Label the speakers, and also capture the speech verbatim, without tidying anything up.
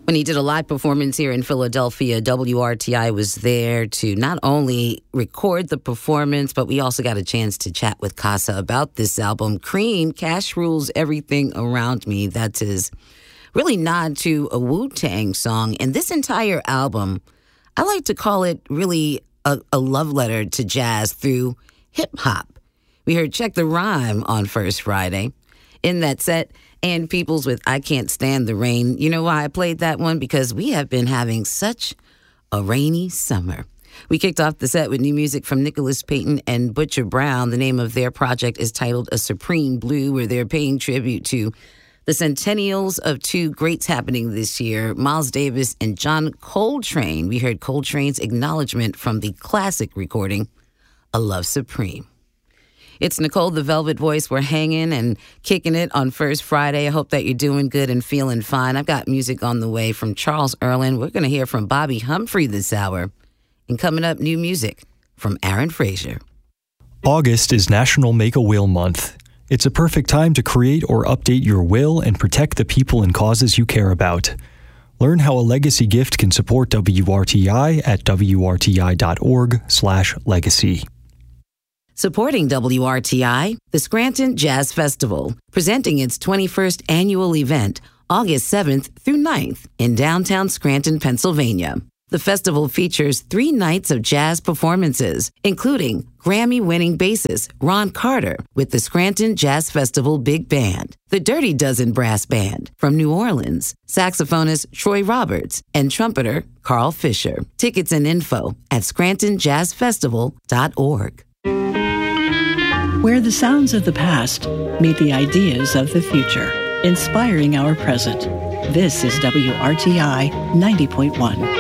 Speaker 1: When he did a live performance here in Philadelphia, W R T I was there to not only record the performance, but we also got a chance to chat with Casa about this album, Cream, Cash Rules Everything Around Me. That's his really nod to a Wu-Tang song. And this entire album, I like to call it really a, a love letter to jazz through hip-hop. We heard Check the Rhyme on First Friday. In that set, and Peoples with I Can't Stand the Rain. You know why I played that one? Because we have been having such a rainy summer. We kicked off the set with new music from Nicholas Payton and Butcher Brown. The name of their project is titled A Supreme Blue, where they're paying tribute to the centennials of two greats happening this year, Miles Davis and John Coltrane. We heard Coltrane's acknowledgement from the classic recording, A Love Supreme. It's Nicole, the Velvet Voice. We're hanging and kicking it on First Friday. I hope that you're doing good and feeling fine. I've got music on the way from Charles Earland. We're going to hear from Bobby Humphrey this hour. And coming up, new music from Aaron Frazier.
Speaker 2: August is National Make-A-Will Month. It's a perfect time to create or update your will and protect the people and causes you care about. Learn how a legacy gift can support W R T I at W R T I dot org slash legacy.
Speaker 1: Supporting W R T I, the Scranton Jazz Festival, presenting its twenty-first annual event, August seventh through ninth in downtown Scranton, Pennsylvania. The festival features three nights of jazz performances, including Grammy-winning bassist Ron Carter with the Scranton Jazz Festival Big Band, the Dirty Dozen Brass Band from New Orleans, saxophonist Troy Roberts, and trumpeter Carl Fisher. Tickets and info at scranton jazz festival dot org.
Speaker 3: Where the sounds of the past meet the ideas of the future, inspiring our present. This is W R T I ninety point one.